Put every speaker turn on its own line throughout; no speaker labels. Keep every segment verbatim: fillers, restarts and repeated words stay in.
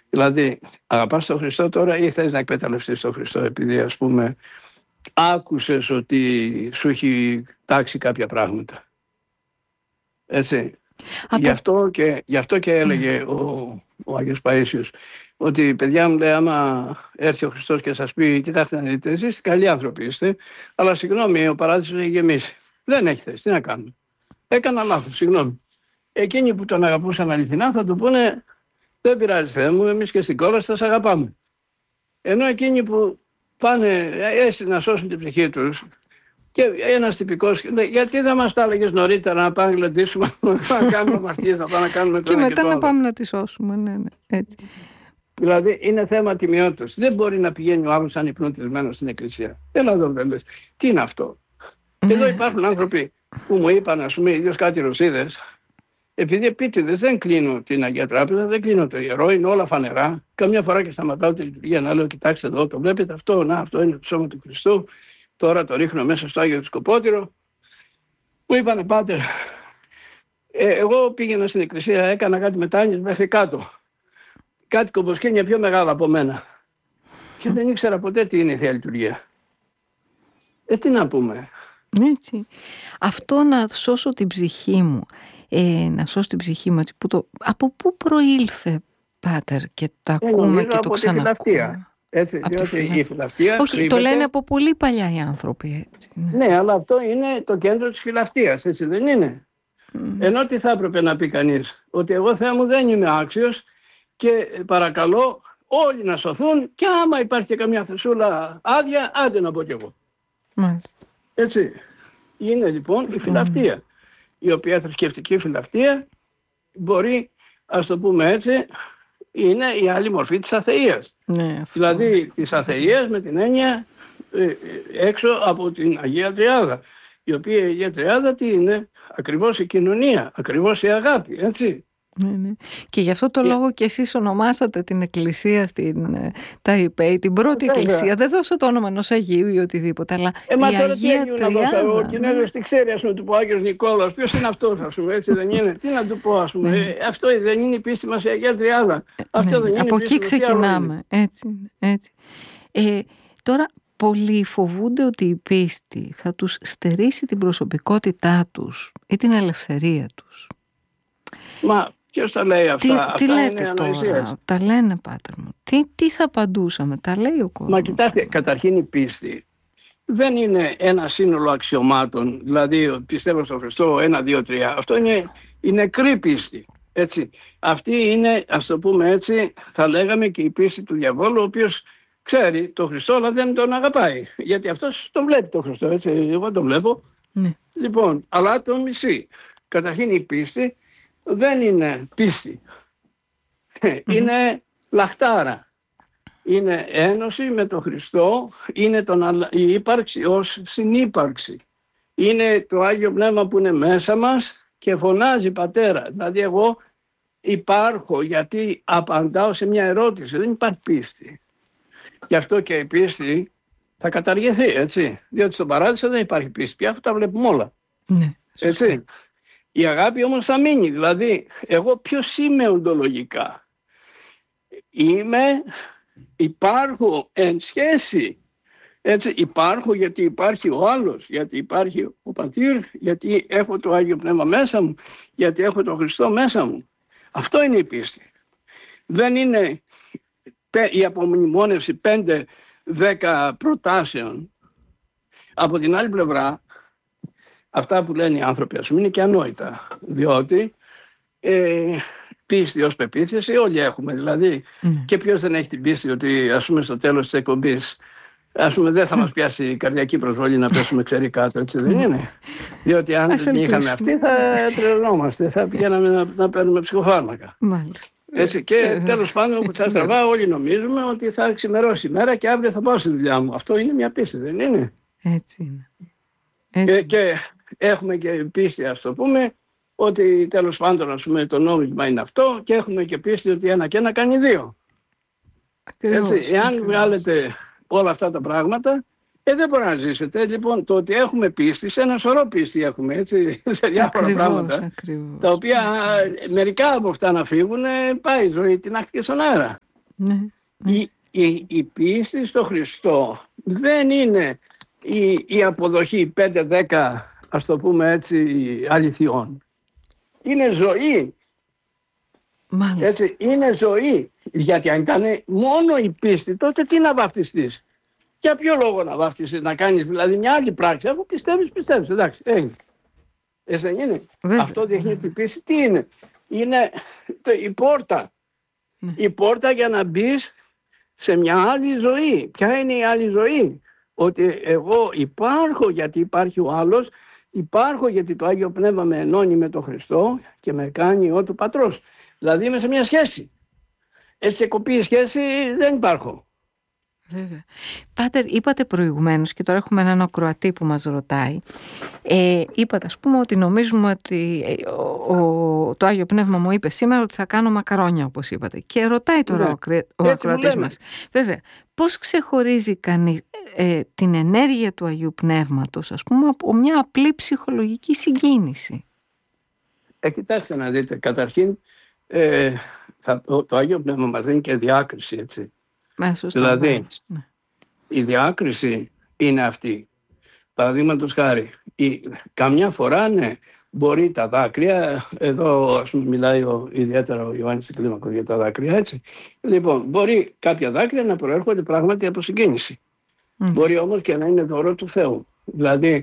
Δηλαδή, αγαπάς τον Χριστό τώρα ή θες να εκμεταλλευτείς τον Χριστό επειδή, ας πούμε, άκουσες ότι σου έχει τάξει κάποια πράγματα. Έτσι. Από... Γι' αυτό και, γι' αυτό και έλεγε ο, ο Άγιος Παΐσιος ότι, παιδιά μου, λέει, άμα έρθει ο Χριστός και σας πει, κοιτάξτε να δείτε, εσείς καλοί άνθρωποι είστε, αλλά συγγνώμη, ο παράδεισος έχει γεμίσει. Δεν έχει θέση, τι να κάνουμε. Έκανα λάθος, συγγνώμη. Εκείνοι που τον αγαπούσαν αληθινά θα του πούνε, δεν πειράζει, Θεέ μου, εμείς και στην κόλαση θα σε αγαπάμε. Ενώ εκείνοι που πάνε έτσι να σώσουν την ψυχή τους, και ένας τυπικός, γιατί δεν μας τα έλεγες νωρίτερα να πάμε να γλεντήσουμε, να κάνουμε αμαρτίες, να πάμε να κάνουμε το
και
ένα
μετά
και το
να πάμε να τη σώσουμε, ναι, ναι, έτσι.
Δηλαδή είναι θέμα τιμιότητας. Δεν μπορεί να πηγαίνει ο άλλος ανυπνοτισμένος στην εκκλησία. Έλα εδώ, δεν λες. Τι είναι αυτό. Ναι, εδώ υπάρχουν έτσι. Άνθρωποι που μου είπαν, ας πούμε, ιδίως κάτι Ρωσίδες, επειδή επίτηδες δεν κλείνω την Αγία Τράπεζα, δεν κλείνω το ιερό, είναι όλα φανερά. Καμιά φορά και σταματάω τη λειτουργία να λέω, κοιτάξτε εδώ, το βλέπετε αυτό, να, αυτό είναι το σώμα του Χριστού. Τώρα το ρίχνω μέσα στο Άγιο Σκοπότηρο. Μου είπανε, πάτερ, ε, εγώ πήγαινα στην εκκλησία, έκανα κάτι μετάνοιες μέχρι κάτω. Κάτι κομποσκήνια πιο μεγάλα από μένα. Και δεν ήξερα ποτέ τι είναι η Θεία Λειτουργία. Ε, τι να πούμε.
Έτσι. Αυτό να σώσω την ψυχή μου, ε, να σώσω την ψυχή μου, έτσι, που το, από πού προήλθε, πάτερ, και το ακούμε ε, και το ξανακούμε.
Έτσι, διότι η φιλαυτία.
Όχι,
κρύβεται...
το λένε από πολύ παλιά οι άνθρωποι. Έτσι,
ναι. ναι, αλλά αυτό είναι το κέντρο της φιλαυτίας, έτσι δεν είναι. Mm. Ενώ τι θα έπρεπε να πει κανείς, ότι εγώ, Θεέ μου, δεν είμαι άξιος και παρακαλώ όλοι να σωθούν και άμα υπάρχει και καμιά θεσούλα άδεια, άντε να πω κι εγώ.
Μάλιστα.
Έτσι. Είναι λοιπόν η φιλαυτία, η οποία θρησκευτική φιλαυτία μπορεί, ας το πούμε έτσι, είναι η άλλη μορφή της αθείας.
Ναι,
δηλαδή της αθείας με την έννοια ε, έξω από την Αγία Τριάδα, η οποία η Αγία Τριάδα τι είναι, ακριβώς η κοινωνία, ακριβώς η αγάπη, έτσι.
Ναι, ναι. Και γι' αυτό το λόγο και εσείς ονομάσατε την εκκλησία στην Ταϊπέη, την πρώτη
Βέβαια.
εκκλησία. Δεν δώσε το όνομα ενός Αγίου ή οτιδήποτε, αλλά
ε, μα
η
τώρα
Αγία
τι
Τριάδα.
Ο Κινέζος τι ξέρει, ας πούμε, του πω Άγιος Νικόλαος, ποιος είναι αυτός, ας πούμε, έτσι δεν είναι. Τι να του πω, ας πούμε, ε, αυτό δεν είναι η πίστη μας η Αγία Τριάδα. Αυτό
ναι,
δεν είναι
από
η πίστη
εκεί ξεκινάμε, έτσι, έτσι. Ε, τώρα, πολλοί φοβούνται ότι η πίστη θα τους στερήσει την προσωπικότητά τους ή την ελευθερία τους.
Μα ποιος τα λέει αυτά,
τι,
αυτά
τι λέτε
είναι
τώρα,
ανοησίες.
Τα λένε, πάτερ μου. Τι, τι θα απαντούσαμε, τα λέει ο κόσμος.
Μα κοιτάξτε, καταρχήν η πίστη δεν είναι ένα σύνολο αξιωμάτων, δηλαδή πιστεύω στον Χριστό, ένα, δύο, τρία. Αυτό είναι η νεκρή πίστη. Έτσι. Αυτή είναι, ας το πούμε έτσι, θα λέγαμε και η πίστη του διαβόλου, ο οποίος ξέρει τον Χριστό, αλλά δεν τον αγαπάει. Γιατί αυτός τον βλέπει τον Χριστό, έτσι. Εγώ τον βλέπω.
Ναι.
Λοιπόν, αλλά τον μισεί. Καταρχήν η πίστη δεν είναι πίστη. Mm-hmm. Είναι λαχτάρα. Είναι ένωση με τον Χριστό, είναι τον, η ύπαρξη ως συνύπαρξη. Είναι το Άγιο Πνεύμα που είναι μέσα μας και φωνάζει Πατέρα. Δηλαδή εγώ υπάρχω γιατί απαντάω σε μια ερώτηση. Δεν υπάρχει πίστη. Γι' αυτό και η πίστη θα καταργηθεί, έτσι. Διότι στον Παράδεισο δεν υπάρχει πίστη. Πια αυτά τα βλέπουμε όλα.
Ναι,
έτσι. Η αγάπη όμως θα μείνει. Δηλαδή εγώ ποιος είμαι οντολογικά. Είμαι... Υπάρχω εν σχέση, έτσι, υπάρχω γιατί υπάρχει ο άλλος, γιατί υπάρχει ο Πατήρ, γιατί έχω το Άγιο Πνεύμα μέσα μου, γιατί έχω τον Χριστό μέσα μου. Αυτό είναι η πίστη. Δεν είναι η απομνημόνευση πέντε δέκα προτάσεων. Από την άλλη πλευρά, αυτά που λένε οι άνθρωποι, ας πούμε, είναι και ανόητα, διότι... Ε, πίστη ως πεποίθηση όλοι έχουμε, δηλαδή mm. και ποιος δεν έχει την πίστη ότι ας πούμε στο τέλος της εκπομπής ας πούμε δεν θα μας πιάσει η καρδιακή προσβολή να πέσουμε ξέρει κάτω, έτσι δεν είναι. Διότι αν δεν είχαμε αυτή θα τρελνόμαστε, θα πηγαίναμε να, να παίρνουμε ψυχοφάρμακα.
Μάλιστα.
Έτσι, και τέλος πάντων που σας τραβά όλοι νομίζουμε ότι θα ξημερώσει η μέρα και αύριο θα πάω στη δουλειά μου. Αυτό είναι μια πίστη, δεν είναι.
Έτσι είναι. Έτσι.
Και, και έχουμε και πίστη, ας το πούμε, ότι τέλος πάντων ας πούμε, το νόμισμα είναι αυτό και έχουμε και πίστη ότι ένα και ένα κάνει δύο.
Ακριβώς,
έτσι, εάν
ακριβώς.
βγάλετε όλα αυτά τα πράγματα, ε, δεν μπορεί να ζήσετε. Λοιπόν, το ότι έχουμε πίστη, σε ένα σωρό πίστη έχουμε, έτσι, σε διάφορα
ακριβώς,
πράγματα,
ακριβώς.
τα οποία μερικά από αυτά να φύγουν, πάει η ζωή την άχτη και στον αέρα.
Ναι, ναι.
Η, η, η πίστη στο Χριστό δεν είναι η, η αποδοχή πέντε δέκα, ας το πούμε έτσι, αληθιών. Είναι ζωή.
Μάλιστα.
Έτσι, είναι ζωή. Γιατί αν ήταν μόνο η πίστη, τότε τι να βαφτιστείς? Για ποιο λόγο να βαφτιστείς, να κάνεις δηλαδή μια άλλη πράξη? Αφού πιστεύεις, πιστεύεις, εντάξει, έγινε. Έτσι δεν είναι?
Βέβαια.
Αυτό δείχνει ότι η πίστη τι είναι? Είναι το, η πόρτα.
Ναι.
Η πόρτα για να μπεις σε μια άλλη ζωή. Ποια είναι η άλλη ζωή? Ότι εγώ υπάρχω γιατί υπάρχει ο άλλος, υπάρχω γιατί το Άγιο Πνεύμα με ενώνει με τον Χριστό και με κάνει ο του Πατρός. Δηλαδή είμαι σε μια σχέση. Έτσι σε κοπεί η σχέση δεν υπάρχω.
Βέβαια. Πάτερ, είπατε προηγουμένως, και τώρα έχουμε έναν ακροατή που μας ρωτάει, ε, είπατε ας πούμε ότι νομίζουμε ότι ε, ο, ο, το Άγιο Πνεύμα μου είπε σήμερα ότι θα κάνω μακαρόνια, όπως είπατε, και ρωτάει τώρα ναι. ο, ο ακροατής μας, βέβαια, πώς ξεχωρίζει κανείς ε, την ενέργεια του Αγίου Πνεύματος, ας πούμε, από μια απλή ψυχολογική συγκίνηση?
Ε, κοιτάξτε να δείτε, καταρχήν ε, θα, το, το Άγιο Πνεύμα μας δίνει και διάκριση, έτσι. Δηλαδή, ναι. η διάκριση είναι αυτή. Παραδείγματος χάρη, η, καμιά φορά ναι, μπορεί τα δάκρυα, εδώ ας πούμε, μιλάει ο, ιδιαίτερα ο Ιωάννης Κλίμακος για τα δάκρυα, έτσι. Λοιπόν, μπορεί κάποια δάκρυα να προέρχονται πράγματι από συγκίνηση. Mm. Μπορεί όμως και να είναι δώρο του Θεού. Δηλαδή,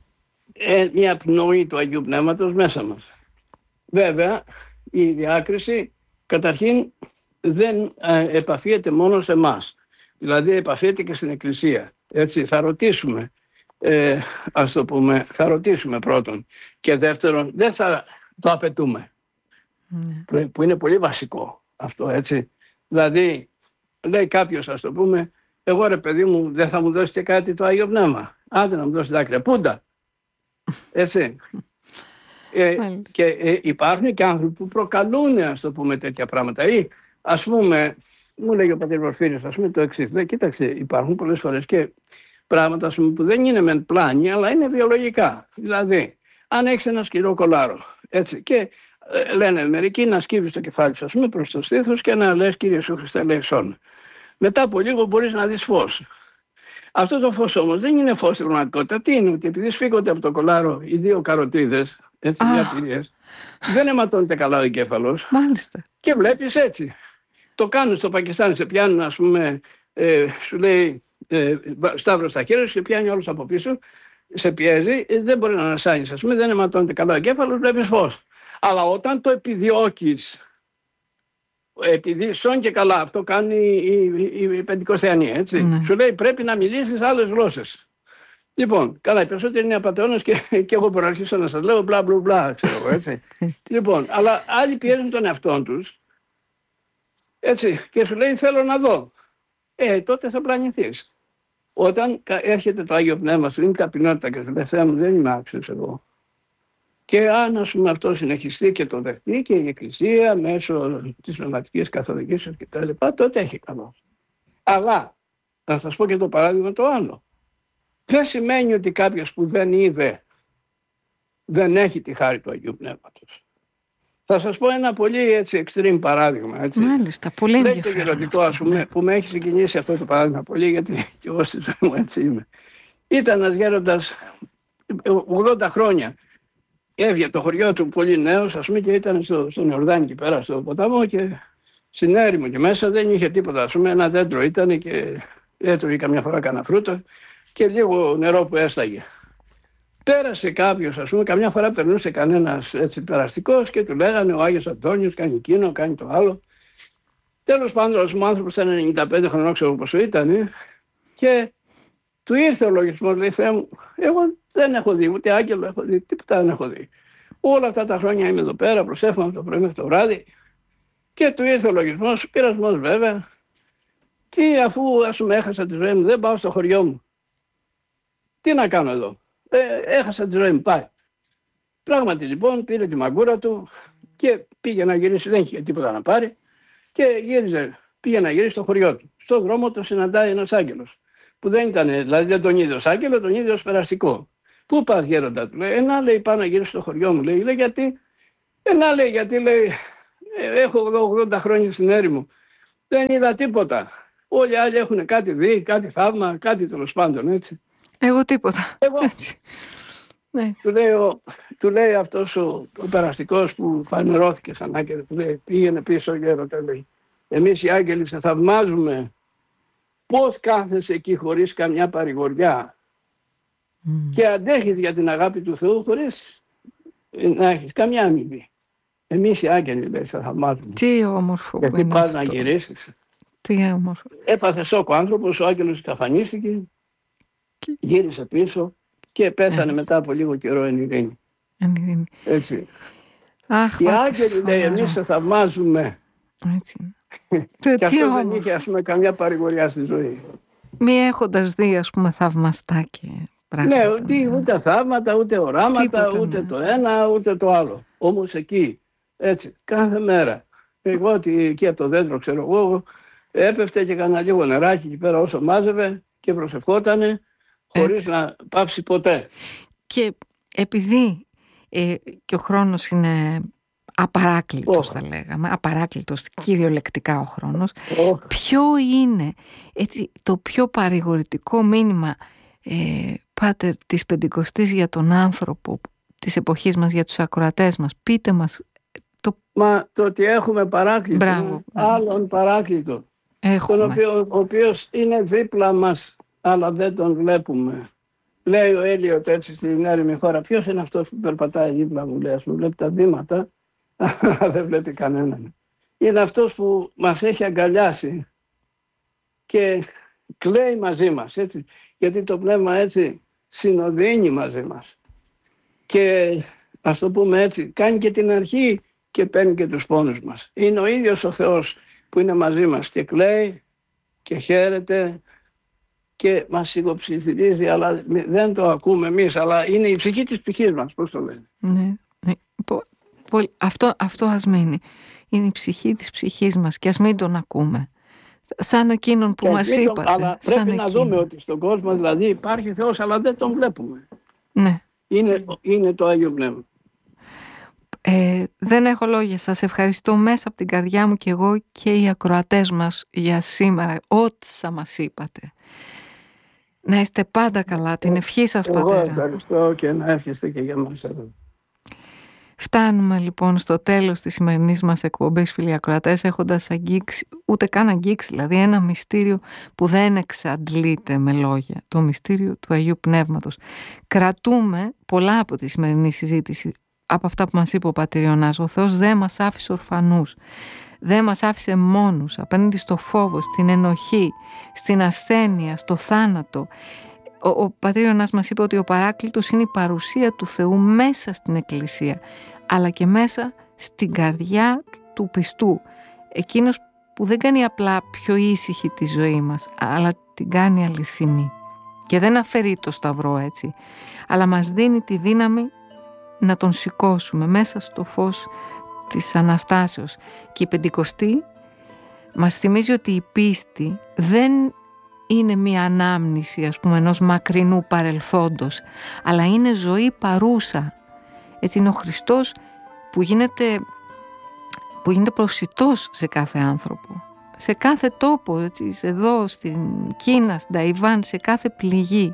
ε, μια πνοή του Αγίου Πνεύματος μέσα μας. Βέβαια, η διάκριση καταρχήν δεν ε, επαφίεται μόνο σε εμάς. Δηλαδή επαφίεται και στην Εκκλησία. Έτσι, θα ρωτήσουμε, ε, ας το πούμε, θα ρωτήσουμε πρώτον. Και δεύτερον, δεν θα το απαιτούμε. Mm. Που είναι πολύ βασικό αυτό, έτσι. Δηλαδή, λέει κάποιος, ας το πούμε, εγώ ρε παιδί μου, δεν θα μου δώσει και κάτι το Άγιο Πνεύμα. Άντε να μου δώσει δάκρυα. Πούντα. Έτσι. ε, και ε, υπάρχουν και άνθρωποι που προκαλούν, ας το πούμε, τέτοια πράγματα. Ή, ας πούμε, μου λέγει ο πατήρ Πορφύριος, ας πούμε, το εξής. Λέει, κοίταξε, υπάρχουν πολλές φορές και πράγματα, ας πούμε, που δεν είναι μεν πλάνη, αλλά είναι βιολογικά. Δηλαδή, αν έχεις ένα σκληρό κολάρο, έτσι, και ε, λένε μερικοί να σκύβεις το κεφάλι σου, ας πούμε, προς το στήθος και να λες, Κύριε Σου Χριστέ, ελέησόν. Μετά από λίγο μπορείς να δεις φως. Αυτό το φως όμως δεν είναι φως στην πραγματικότητα. Τι είναι? Ότι επειδή σφίγγονται από το κολάρο οι δύο καροτίδες, έτσι, διατηρίες, δεν αιματώνεται καλά ο εγκέφαλος.
Μάλιστα.
Και βλέπεις έτσι. Το κάνουν στο Πακιστάν, σε πιάνουν, ας πούμε, ε, σου λέει ε, σταύρο στα χέρια σου και πιάνει όλους από πίσω, σε πιέζει, ε, δεν μπορεί να ανασάνεις, ας πούμε, δεν αιματώνεται καλά ο εγκέφαλος, βλέπεις φως. Αλλά όταν το επιδιώκεις, επειδή σών και καλά, αυτό κάνει η, η, η Πεντηκοστιανή, έτσι, ναι. Σου λέει πρέπει να μιλήσεις άλλες γλώσσες. Λοιπόν, καλά, οι περισσότεροι είναι απατεώνες και, και εγώ μπορώ να αρχίσω να σας λέω μπλα μπλα μπλα, ξέρω εγώ, έτσι. Λοιπόν, αλλά άλλοι πιέζουν τον εαυτόν τους, έτσι, και σου λέει θέλω να δω. Ε, τότε θα πλανηθείς. Όταν έρχεται το Άγιο Πνεύμα σου, είναι ταπεινότητα και σου λέει Θεέ μου, δεν είμαι άξιος εγώ. Και αν, ας πούμε, αυτό συνεχιστεί και το δεχτεί και η Εκκλησία μέσω της πνευματικής καθοδικής και τα λοιπά, τότε έχει καλό. Αλλά, θα σας πω και το παράδειγμα το άλλο. Δεν σημαίνει ότι κάποιος που δεν είδε δεν έχει τη χάρη του Αγίου Πνεύματος. Θα σας πω ένα πολύ έτσι extreme παράδειγμα. Έτσι.
Μάλιστα, πολύ ενδιαφέρον.
Λέει το γεροντικό, ας πούμε, που με έχει συγκινήσει αυτό το παράδειγμα πολύ, γιατί και εγώ στη ζωή μου έτσι είμαι. Ήταν ένας γέροντας ογδόντα χρόνια. Έβγε από το χωριό του πολύ νέος, ας πούμε, και ήταν στο, στον Ιορδάνη εκεί πέρα, στο ποταμό και στην έρημο και μέσα δεν είχε τίποτα. Ας πούμε, ένα δέντρο ήταν και έτρωγε καμιά φορά κανένα φρούτο και λίγο νερό που έσταγε. Πέρασε κάποιος, ας πούμε, καμιά φορά περνούσε κανένας έτσι περαστικός και του λέγανε ο Άγιος Αντώνιος κάνει εκείνο, κάνει το άλλο. Τέλος πάντων, ο άνθρωπος ήταν ενενήντα πέντε χρονών, ξέρω πόσο ήταν, και του ήρθε ο λογισμός, λέει Θεέ μου, εγώ δεν έχω δει, ούτε άγγελο έχω δει, τίποτα δεν έχω δει. Όλα αυτά τα χρόνια είμαι εδώ πέρα, προσεύχομαι από το πρωί μέχρι το βράδυ, και του ήρθε ο λογισμός, πειρασμός βέβαια. Τι, αφού ας πούμε έχασα τη ζωή μου, δεν πάω στο χωριό μου. Τι να κάνω εδώ. Ε, έχασα τη ζωή μου, πάει. Πράγματι λοιπόν πήρε τη μαγκούρα του και πήγε να γυρίσει, δεν είχε τίποτα να πάρει, και γύριζε, πήγε να γυρίσει στο χωριό του. Στον δρόμο του συναντάει ένας άγγελος, που δεν ήταν, δηλαδή δεν τον είδε ως άγγελο, τον είδε ως περαστικό. Πού πας γέροντα, του λέει, ένα λέει πάω να γυρίσω στο χωριό μου, λέει, λέει γιατί, ένα λέει γιατί λέει, έχω ογδόντα χρόνια στην έρημο Δεν είδα τίποτα. Όλοι οι άλλοι έχουν κάτι δει, κάτι θαύμα, κάτι τέλος πάντων, έτσι.
Εγώ τίποτα.
Εγώ.
Έτσι. Ναι.
Του λέει, ο, του λέει αυτός ο, ο περαστικός που φανερώθηκε σαν άγγελο, του λέει, πήγαινε πίσω γέρωτα, λέει. Εμείς οι άγγελοι σε θαυμάζουμε. Πώς κάθεσαι εκεί χωρίς καμιά παρηγοριά mm. και αντέχεις για την αγάπη του Θεού χωρίς να έχεις καμιά αμοιβή. Εμείς οι άγγελοι, λέει, σε θαυμάζουμε.
Τι όμορφο που
γιατί
είναι
πας
αυτό.
να γυρίσεις.
Τι όμορφο.
Έπαθε σοκ ο άνθρωπος, ο άγγελος εξαφανίστηκε, και... γύρισε πίσω και πέθανε ε. μετά από λίγο καιρό εν ειρήνη.
Εν ειρήνη.
Έτσι.
Αχ,
οι άγγελοι, λέει, εμείς σε θαυμάζουμε.
Έτσι.
Και αυτό δεν είχε, ας πούμε, καμιά παρηγοριά στη ζωή.
Μη έχοντας δει, ας πούμε, θαυμαστά και πράγματα.
Ναι, ούτε, ούτε θαύματα, ούτε οράματα, τίποτα, ούτε ναι. το ένα, ούτε το άλλο. Όμως εκεί, έτσι, κάθε μέρα. Εγώ ότι εκεί από το δέντρο, ξέρω εγώ, έπεφτε και έκανα λίγο νεράκι εκεί πέρα όσο μάζευε και προσευχότανε, χωρίς έτσι. Να πάψει ποτέ.
Και επειδή ε, και ο χρόνος είναι απαράκλητος, oh. θα λέγαμε, απαράκλητος, κυριολεκτικά ο χρόνος, oh. ποιο είναι έτσι, το πιο παρηγορητικό μήνυμα, ε, Πάτερ, της Πεντηκοστής για τον άνθρωπο της εποχής μας, για τους ακροατές μας? Πείτε μας. Το...
Μα το ότι έχουμε παράκλητο,
Μπράβο,
άλλον παράκλητο,
έχουμε.
Τον οποίο, ο οποίος είναι δίπλα μας, αλλά δεν τον βλέπουμε. Λέει ο Έλιοτ έτσι στην έρημη χώρα, ποιος είναι αυτός που περπατάει δίπλα μου, λέει, ας μου βλέπει τα βήματα, δεν βλέπει κανέναν. Είναι αυτός που μας έχει αγκαλιάσει και κλαίει μαζί μας, έτσι, γιατί το πνεύμα έτσι συνοδύνει μαζί μας. Και ας το πούμε έτσι, κάνει και την αρχή και παίρνει και τους πόνους μας. Είναι ο ίδιος ο Θεός που είναι μαζί μας και κλαίει και χαίρεται και μας σιγοψιθυρίζει, αλλά δεν το ακούμε εμείς, αλλά είναι η ψυχή της ψυχής μας, πώς το λένε.
Ναι, ναι. Αυτό, αυτό ας μείνει. Είναι η ψυχή της ψυχής μας και ας μην τον ακούμε. Σαν εκείνον που και μας τον, είπατε.
Αλλά πρέπει να εκείνον. Δούμε ότι στον κόσμο δηλαδή υπάρχει Θεός, αλλά δεν τον βλέπουμε.
Ναι.
Είναι, είναι το Άγιο Πνεύμα.
Ε, δεν έχω λόγια. Σας ευχαριστώ μέσα από την καρδιά μου και εγώ και οι ακροατές μας για σήμερα. Ό,τι μας είπατε. Να είστε πάντα καλά. Την ευχή σας,
εγώ
Πατέρα.
Εγώ ευχαριστώ και να εύχεστε και για μας εδώ.
Φτάνουμε λοιπόν στο τέλος της σημερινής μας εκπομπής, φίλοι ακροατές, έχοντας αγγίξει, ούτε καν αγγίξει, δηλαδή ένα μυστήριο που δεν εξαντλείται με λόγια, το μυστήριο του Αγίου Πνεύματος. Κρατούμε πολλά από τη σημερινή συζήτηση, από αυτά που μας είπε ο Πατήρ Ιωνάς. Ο Θεός δεν μας άφησε ορφανούς, δεν μας άφησε μόνους απέναντι στο φόβο, στην ενοχή, στην ασθένεια, στο θάνατο. Ο, ο Πατήρ Ιωνάς μας είπε ότι ο Παράκλητος είναι η παρουσία του Θεού μέσα στην Εκκλησία, αλλά και μέσα στην καρδιά του πιστού. Εκείνος που δεν κάνει απλά πιο ήσυχη τη ζωή μας, αλλά την κάνει αληθινή. Και δεν αφαιρεί το σταυρό έτσι, αλλά μας δίνει τη δύναμη να τον σηκώσουμε μέσα στο φως της Αναστάσεως. Και η Πεντηκοστή μας θυμίζει ότι η πίστη δεν είναι μια ανάμνηση, ας πούμε, ενός μακρινού παρελθόντος, αλλά είναι ζωή παρούσα. Έτσι είναι ο Χριστός που γίνεται, που γίνεται προσιτός σε κάθε άνθρωπο, σε κάθε τόπο, έτσι, εδώ στην Κίνα, στην Ταϊβάν, σε κάθε πληγή,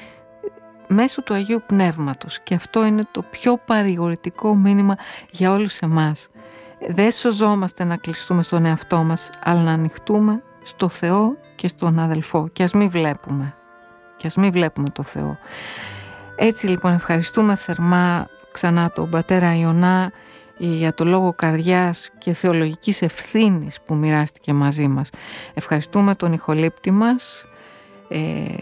μέσω του Αγίου Πνεύματος. Και αυτό είναι το πιο παρηγορητικό μήνυμα για όλους εμάς. Δεν σωζόμαστε να κλειστούμε στον εαυτό μας, αλλά να ανοιχτούμε στο Θεό και στον αδελφό, και ας μην βλέπουμε και ας μην βλέπουμε το Θεό. Έτσι λοιπόν ευχαριστούμε θερμά ξανά τον Πατέρα Ιωνά για το λόγο καρδιάς και θεολογικής ευθύνης που μοιράστηκε μαζί μας. Ευχαριστούμε τον ηχολήπτη μας ε,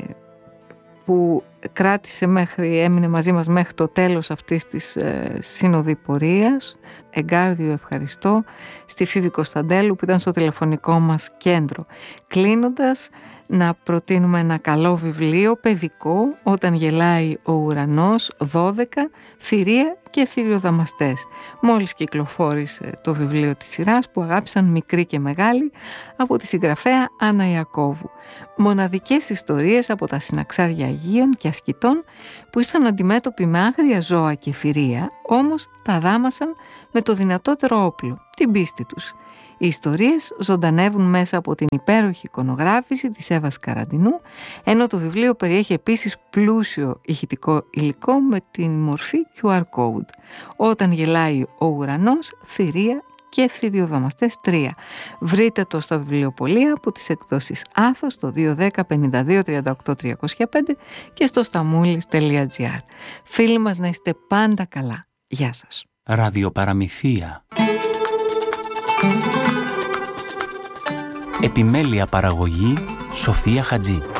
που κράτησε μέχρι, έμεινε μαζί μας μέχρι το τέλος αυτής της ε, σύνοδη πορείας. Εγκάρδιο ευχαριστώ στη Φίβη Κωνσταντέλου που ήταν στο τηλεφωνικό μας κέντρο. Κλείνοντας, να προτείνουμε ένα καλό βιβλίο παιδικό, «Όταν γελάει ο ουρανός», δώδεκα, θηρία και θηριοδαμαστές. Μόλις κυκλοφόρησε το βιβλίο της σειράς που αγάπησαν μικροί και μεγάλοι, από τη συγγραφέα Άννα Ιακώβου. Μοναδικές ιστορίες από τα συναξάρια Αγίων και ασκητών που ήρθαν αντιμέτωποι με άγρια ζώα και θηρία, όμως τα δάμασαν με το δυνατότερο όπλο, την πίστη τους. Οι ιστορίες ζωντανεύουν μέσα από την υπέροχη εικονογράφηση της Εύας Καραντινού, ενώ το βιβλίο περιέχει επίσης πλούσιο ηχητικό υλικό με την μορφή κιου αρ code. Όταν γελάει ο ουρανός, θηρία και θηριοδαμαστές τρία. Βρείτε το στα βιβλιοπωλεία από τις εκδόσεις Άθος στο δύο δέκα πενήντα δύο τριάντα οκτώ τριακόσια πέντε και στο σταμούλης τελεία τζι άρ. Φίλοι μας, να είστε πάντα καλά. Γεια σας.
Ραδιοπαραμυθία. Επιμέλεια παραγωγή Σοφία Χατζή.